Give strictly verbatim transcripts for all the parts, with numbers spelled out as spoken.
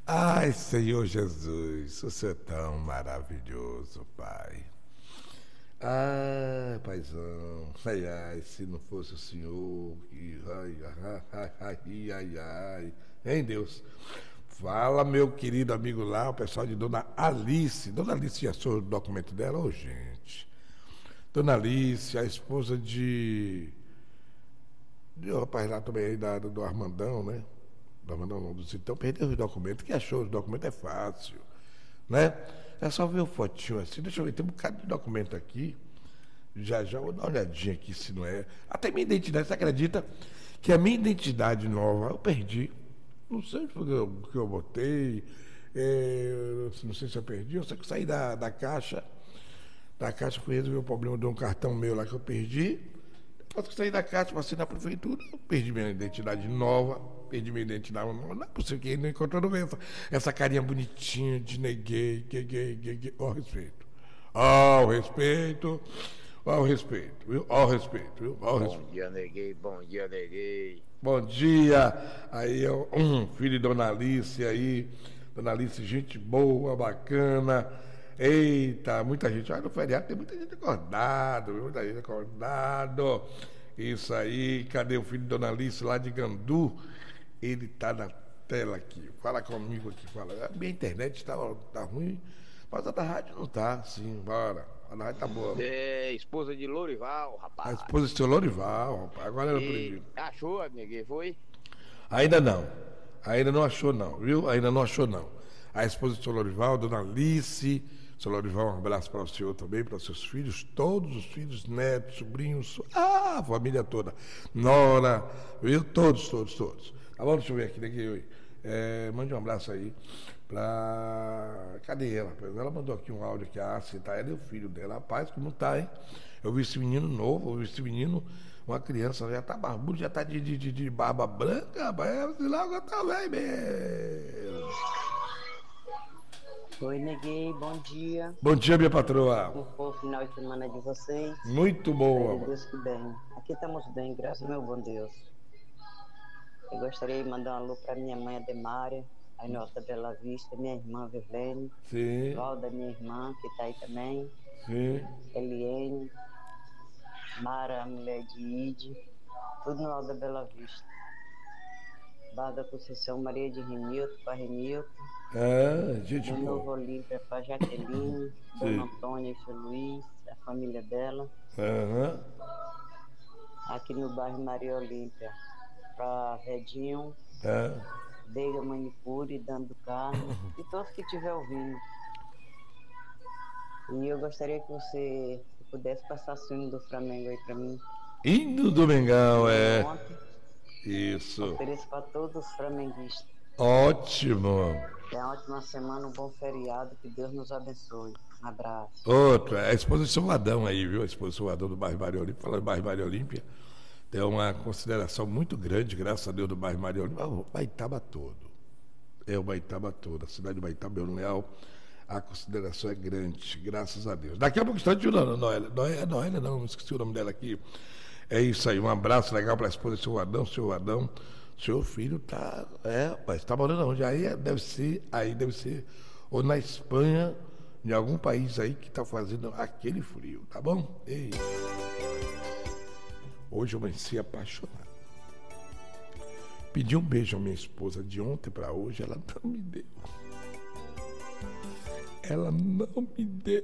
Ai, Senhor Jesus, o Senhor é tão maravilhoso, Pai. Ai, paizão, ai, ai, se não fosse o Senhor, que ai, ai, ai, ai, ai, ai, hein, Deus? Fala, meu querido amigo lá, o pessoal de Dona Alice. Dona Alice já achou o documento dela? Ô, gente. Dona Alice, a esposa de... de um rapaz lá também aí da, do Armandão, né? Do Armandão não, do Citão, perdeu os documentos. Que achou? Os documentos é fácil, né? É só ver o fotinho assim. Deixa eu ver, tem um bocado de documento aqui. Já já vou dar uma olhadinha aqui se não é. Até minha identidade, você acredita que a minha identidade nova eu perdi? Não sei porque eu, porque eu botei. É, não sei se eu perdi. Eu sei que eu saí da, da caixa. Da caixa fui resolver o problema de um cartão meu lá que eu perdi. Depois que eu saí da caixa, passei na prefeitura, eu perdi minha identidade nova. Perdi minha identidade nova. Não é possível que ele não encontrou essa, essa carinha bonitinha de neguei, gay, gay, gay, gay. Ó, respeito. Ó, respeito. Ó, respeito, viu? Ó, respeito, viu? Ó, respeito. Bom dia, neguei. Bom dia, neguei. Bom dia. Aí, ó, um filho de Dona Alice aí. Dona Alice, gente boa, bacana. Eita, muita gente. Olha, no feriado tem muita gente acordada, muita gente acordado. Isso aí. Cadê o filho de Dona Alice lá de Gandu? Ele tá na tela aqui. Fala comigo aqui. Fala. A minha internet tá, tá ruim, mas a da rádio não tá. Sim, bora. A rádio tá boa. É, esposa de Lourival, rapaz. A esposa do seu Lourival, rapaz. Agora ela E achou, neguei, foi? Ainda não. Ainda não achou, não, viu? Ainda não achou, não. A esposa do seu Lourival, Dona Alice. Seu Lourival, um abraço para o senhor também, para os seus filhos, todos os filhos, netos, sobrinhos, ah, a família toda. Nora, viu? Todos, todos, todos. Tá bom? Deixa eu ver aqui, daqui. É, mande um abraço aí pra. Cadê ela? Ela mandou aqui um áudio que a Arce, tá? Ela e o filho dela. Rapaz, como tá, hein? Eu vi esse menino novo, eu vi esse menino, uma criança, já tá barbudo, já tá de, de, de, de barba branca, rapaz. Logo tá velho mesmo. Oi, neguei, bom dia. Bom dia, minha patroa. Como foi o final de semana de vocês? Muito boa. Deus que bem. Aqui estamos bem, graças ao meu bom Deus. Eu gostaria de mandar um alô para minha mãe Ademária, aí no Alta Bela Vista, minha irmã Virlene, Sim. Valda, minha irmã, que está aí também. Sim. Eliene, Mara, a mulher de Ide, tudo no Alta Bela Vista. Barra da Conceição, Maria de Renilton, para Renilton. Ah, gente No boa. Novo Olímpia, para Jaqueline, Dona Antônia e seu Luiz, a família dela. Aham. Aqui no bairro Maria Olímpia, para Redinho, É. Beiga Manicure, Dando Carne e todos que estiver ouvindo. E eu gostaria que você pudesse passar o hino do Flamengo aí para mim. Hino do Mengão, é. Ontem, Isso. ofereço para todos os flamenguistas. Ótimo. É uma ótima semana, um bom feriado, que Deus nos abençoe. Um abraço. Outra, é a esposa do seu Adão aí, viu? A esposa do seu Adão do bairro Maria Olímpia. Falando do bairro Maria Olímpia, tem uma consideração muito grande, graças a Deus, do bairro Maria Olímpia. O Baitaba todo. É o Baitaba todo. A cidade de Baitaba, Belo Leal, a consideração é grande, graças a Deus. Daqui a pouco está de Noélia. Noélia, Noélia, não, esqueci o nome dela aqui. É isso aí, um abraço legal para a esposa do seu Adão, seu Adão. Seu filho tá, é, rapaz, tá morando onde? Aí deve ser, aí deve ser, ou na Espanha, em algum país aí que tá fazendo aquele frio, tá bom? Ei. Hoje eu amanheci apaixonado. Pedi um beijo à minha esposa de ontem para hoje, ela não me deu. Ela não me deu.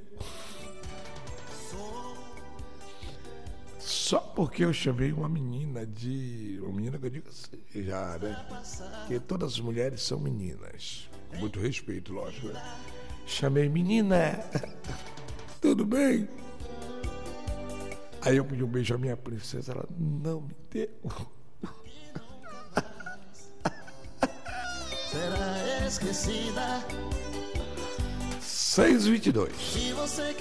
Só porque eu chamei uma menina de... Uma menina que eu digo assim, já, né? Porque todas as mulheres são meninas. Com muito respeito, lógico, né? Chamei menina. Tudo bem? Aí eu pedi um beijo à minha princesa, ela não me deu. Será esquecida. seis e vinte e dois. Se você quer